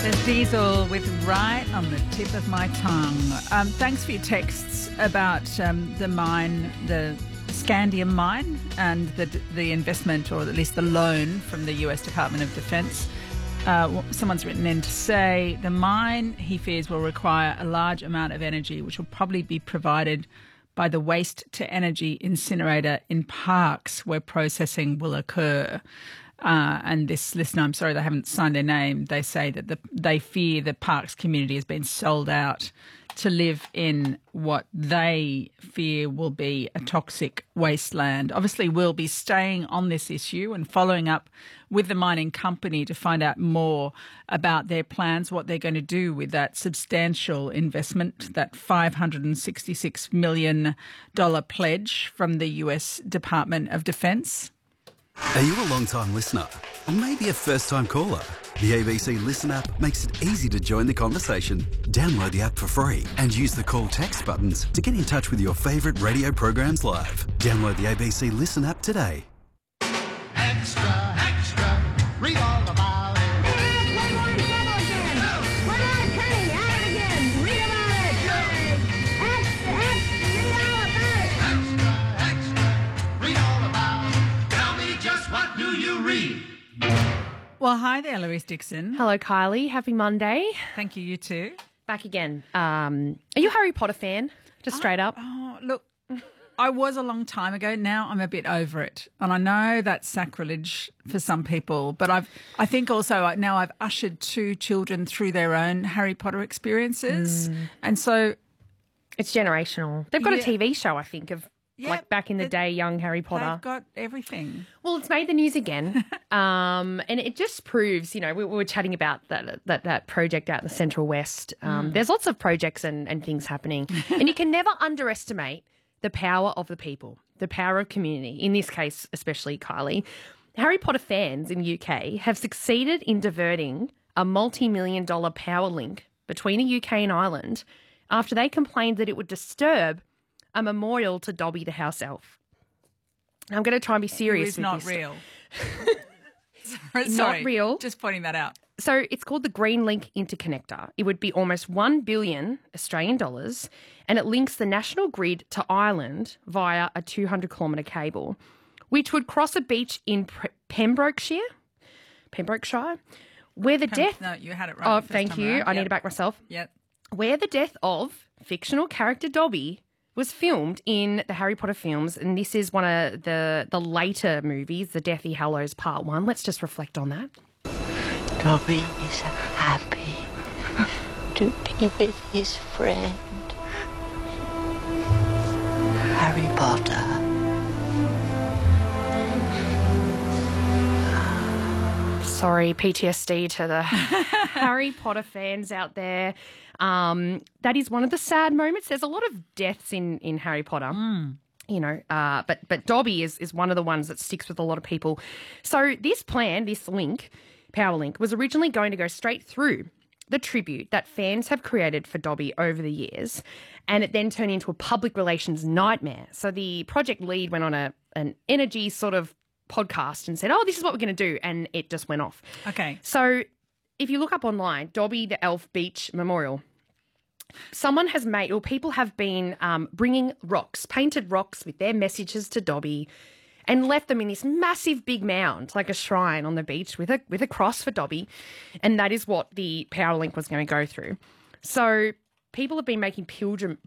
There's Diesel with Right on the Tip of My Tongue. Thanks for your texts about the mine, the Scandium mine, and the investment, or at least the loan from the US Department of Defence. Someone's written in to say the mine, he fears, will require a large amount of energy, which will probably be provided by the waste-to-energy incinerator in Parkes, where processing will occur. And this listener, I'm sorry they haven't signed their name, they say that they fear the Parkes community has been sold out to live in what they fear will be a toxic wasteland. Obviously, we'll be staying on this issue and following up with the mining company to find out more about their plans, what they're going to do with that substantial investment, that $566 million pledge from the US Department of Defence. Are you a long-time listener? Or maybe a first-time caller? The ABC Listen app makes it easy to join the conversation. Download the app for free and use the call text buttons to get in touch with your favourite radio programs live. Download the ABC Listen app today. Extra, extra, read all about it. Well, hi there, Louise Dixon. Hello, Kylie. Happy Monday. Thank you, you too. Back again. Are you a Harry Potter fan? Just straight up. Oh, look, I was a long time ago. Now I'm a bit over it. And I know that's sacrilege for some people, but I think also now I've ushered two children through their own Harry Potter experiences. And so... It's generational. They've got a TV show, I think, of like back in the day, young Harry Potter. They've got everything. Well, it's made the news again. And it just proves, you know, we were chatting about that project out in the Central West. There's lots of projects and things happening. And you can never underestimate the power of the people, the power of community, in this case, especially Kylie. Harry Potter fans in UK have succeeded in diverting a multi-million-dollar power link between the UK and Ireland after they complained that it would disturb a memorial to Dobby the house elf. I'm going to try and be serious It's with not this. real. Not Sorry, real. Just pointing that out. So it's called the Green Link Interconnector. It would be almost 1 billion Australian dollars, and it links the national grid to Ireland via a 200-kilometre cable, which would cross a beach in Pembrokeshire, where the death... No, you had it right. Oh, the first thank time you. around. I need Yep. to back myself. Yep. Where the death of fictional character Dobby was filmed in the Harry Potter films, and this is one of the later movies, the Deathly Hallows Part 1. Let's just reflect on that. Dobby is happy to be with his friend, Harry Potter. Sorry, PTSD to the Harry Potter fans out there. That is one of the sad moments. There's a lot of deaths in Harry Potter. You know, but Dobby is one of the ones that sticks with a lot of people. So this plan, this link, power link, was originally going to go straight through the tribute that fans have created for Dobby over the years, and it then turned into a public relations nightmare. So the project lead went on an energy sort of podcast and said, oh, this is what we're going to do, and it just went off. Okay. So if you look up online, Dobby the Elf Beach Memorial, someone has made, or people have been bringing rocks, painted rocks with their messages to Dobby, and left them in this massive big mound, like a shrine on the beach with a cross for Dobby, and that is what the power link was going to go through. So people have been making